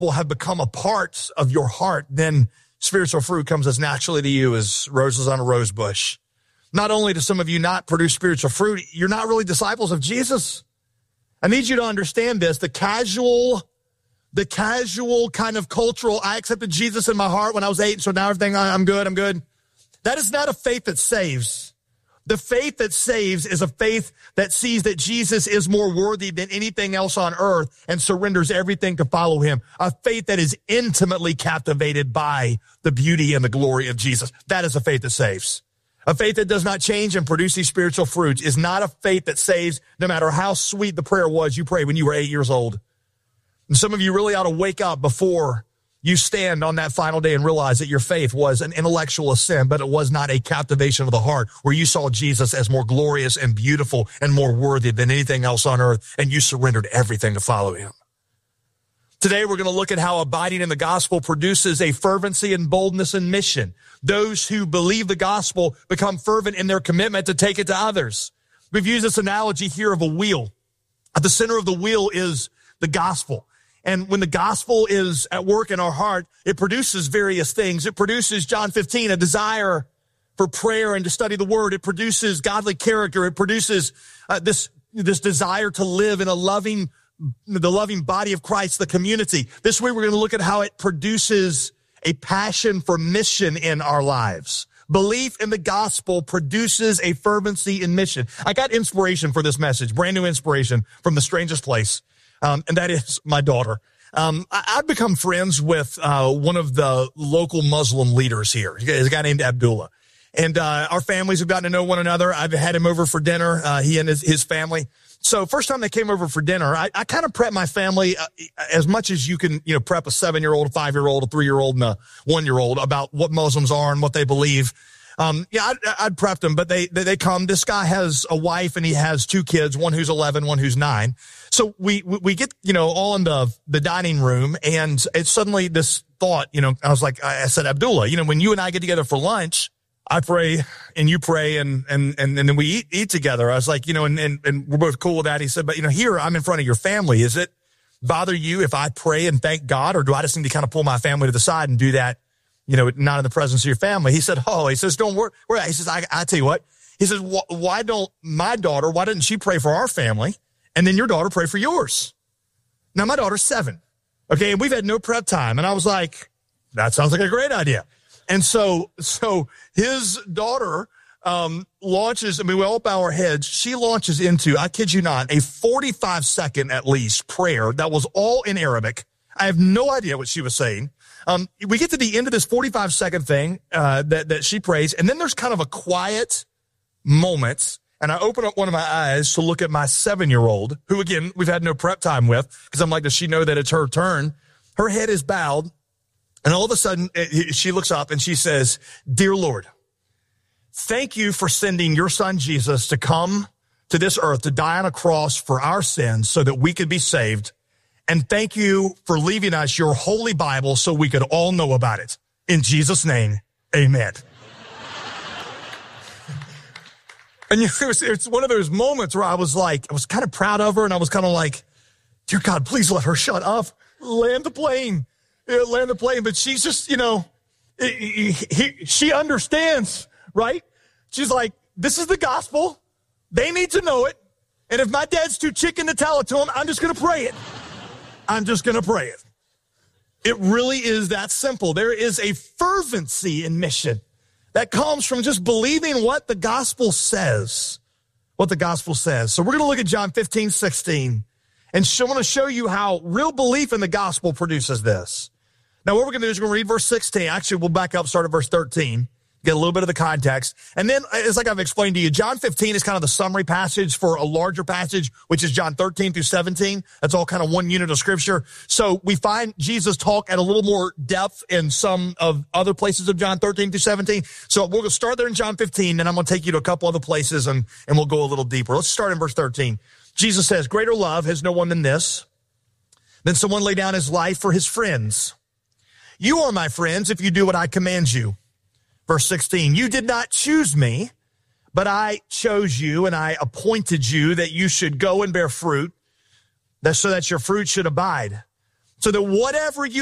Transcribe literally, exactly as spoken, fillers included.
will have become a part of your heart, then spiritual fruit comes as naturally to you as roses on a rose bush. Not only do some of you not produce spiritual fruit, you're not really disciples of Jesus. I need you to understand this. The casual, the casual kind of cultural, I accepted Jesus in my heart when I was eight, so now everything, I'm good, I'm good. That is not a faith that saves. The faith that saves is a faith that sees that Jesus is more worthy than anything else on earth and surrenders everything to follow him. A faith that is intimately captivated by the beauty and the glory of Jesus. That is a faith that saves. A faith that does not change and produce these spiritual fruits is not a faith that saves no matter how sweet the prayer was you prayed when you were eight years old. And some of you really ought to wake up before you stand on that final day and realize that your faith was an intellectual assent, but it was not a captivation of the heart where you saw Jesus as more glorious and beautiful and more worthy than anything else on earth, and you surrendered everything to follow him. Today, we're going to look at how abiding in the gospel produces a fervency and boldness in mission. Those who believe the gospel become fervent in their commitment to take it to others. We've used this analogy here of a wheel. At the center of the wheel is the gospel. And when the gospel is at work in our heart, it produces various things. It produces, John fifteen, a desire for prayer and to study the word. It produces godly character. It produces uh, this, this desire to live in a loving, the loving body of Christ, the community. This way we're going to look at how it produces a passion for mission in our lives. Belief in the gospel produces a fervency in mission. I got inspiration for this message, brand new inspiration from the strangest place. Um, and that is my daughter. Um, I, I've become friends with, uh, one of the local Muslim leaders here. He's a guy named Abdullah. And, uh, our families have gotten to know one another. I've had him over for dinner, uh, he and his, his family. So first time they came over for dinner, I, I kind of prep my family uh, as much as you can, you know, prep a seven-year-old, a five-year-old, a three-year-old, and a one-year-old about what Muslims are and what they believe. Um, yeah, I'd, I'd prepped them, but they, they, they come. This guy has a wife and he has two kids, one who's eleven, one who's nine. So we, we, we get, you know, all in the, the dining room, and it's suddenly this thought, you know, I was like, I said, Abdullah, you know, when you and I get together for lunch, I pray and you pray and, and, and, and then we eat, eat together. I was like, you know, and, and, and we're both cool with that. He said, but you know, here I'm in front of your family. Is it bother you if I pray and thank God, or do I just need to kind of pull my family to the side and do that, you know, not in the presence of your family? He said, oh, he says, don't worry. He says, I, I tell you what, he says, why don't my daughter, why didn't she pray for our family? And then your daughter pray for yours. Now, my daughter's seven. Okay. And we've had no prep time. And I was like, that sounds like a great idea. And so, so his daughter, um, launches, I mean, we all bow our heads. She launches into, I kid you not, a forty-five second at least prayer that was all in Arabic. I have no idea what she was saying. Um, we get to the end of this forty-five second thing, uh, that, that she prays. And then there's kind of a quiet moment. And I open up one of my eyes to look at my seven-year-old, who, again, we've had no prep time with, because I'm like, does she know that it's her turn? Her head is bowed, and all of a sudden, it, she looks up and she says, Dear Lord, thank you for sending your son Jesus to come to this earth to die on a cross for our sins so that we could be saved. And thank you for leaving us your holy Bible so we could all know about it. In Jesus' name, amen. And you know, it's, it's one of those moments where I was like, I was kind of proud of her, and I was kind of like, dear God, please let her shut up. Land the plane. Yeah, land the plane. But she's just, you know, he, he, she understands, right? She's like, this is the gospel. They need to know it. And if my dad's too chicken to tell it to him, I'm just going to pray it. I'm just going to pray it. It really is that simple. There is a fervency in mission that comes from just believing what the gospel says, what the gospel says. So we're going to look at John fifteen, sixteen, and I want to show you how real belief in the gospel produces this. Now, what we're going to do is we're going to read verse sixteen. Actually, we'll back up, start at verse thirteen, get a little bit of the context. And then, it's like I've explained to you, John fifteen is kind of the summary passage for a larger passage, which is John thirteen through seventeen. That's all kind of one unit of scripture. So we find Jesus talk at a little more depth in some of other places of John thirteen through seventeen. So we're going to start there in John fifteen, and I'm going to take you to a couple other places, and, and we'll go a little deeper. Let's start in verse thirteen. Jesus says, greater love has no one than this, than someone lay down his life for his friends. You are my friends if you do what I command you. Verse sixteen, you did not choose me, but I chose you, and I appointed you that you should go and bear fruit, that so that your fruit should abide, so that whatever you